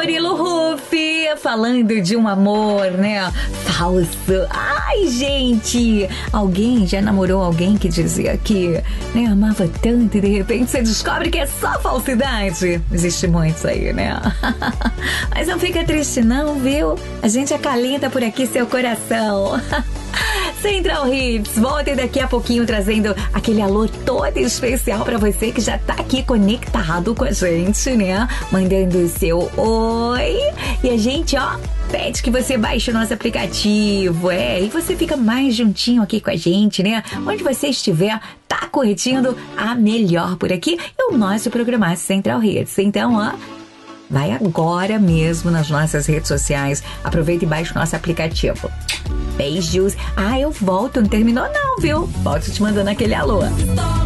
Murilo Huff, falando de um amor, né, falso. Ai, gente, alguém já namorou alguém que dizia que, né, amava tanto e de repente você descobre que é só falsidade? Existe muito aí, né? Mas não fica triste não, viu? A gente acalenta por aqui seu coração. Central Hits, volta daqui a pouquinho trazendo aquele alô todo especial pra você que já tá aqui conectado com a gente, né? Mandando o seu oi. E a gente, ó, pede que você baixe o nosso aplicativo, e você fica mais juntinho aqui com a gente, né? Onde você estiver, tá curtindo a melhor por aqui e o nosso programa Central Hits. Então, ó, vai agora mesmo nas nossas redes sociais, aproveita e baixa o nosso aplicativo. Beijos. Eu volto, não terminou não, viu? Volto te mandando aquele alô.